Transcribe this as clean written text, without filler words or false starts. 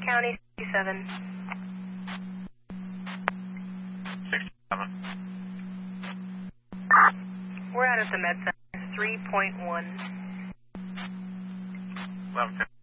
County 67. 67. We're out at the med center, 3.1. 11.